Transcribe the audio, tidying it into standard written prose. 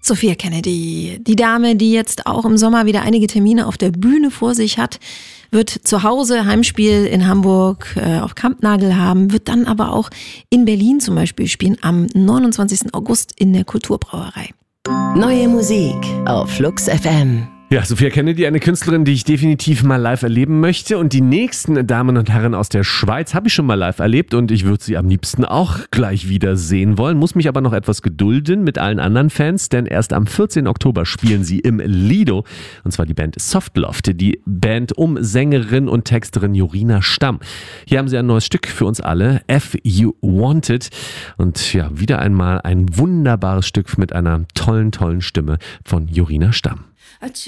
Sophia Kennedy, die Dame, die jetzt auch im Sommer wieder einige Termine auf der Bühne vor sich hat, wird zu Hause Heimspiel in Hamburg auf Kampnagel haben, wird dann aber auch in Berlin zum Beispiel spielen am 29. August in der Kulturbrauerei. Neue Musik auf Flux FM. Ja, Sophia Kennedy, eine Künstlerin, die ich definitiv mal live erleben möchte. Und die nächsten Damen und Herren aus der Schweiz habe ich schon mal live erlebt und ich würde sie am liebsten auch gleich wieder sehen wollen. Muss mich aber noch etwas gedulden mit allen anderen Fans, denn erst am 14. Oktober spielen sie im Lido. Und zwar die Band Softloft, die Band um Sängerin und Texterin Jorina Stamm. Hier haben sie ein neues Stück für uns alle, F You Wanted. Und ja, wieder einmal ein wunderbares Stück mit einer tollen Stimme von Jorina Stamm.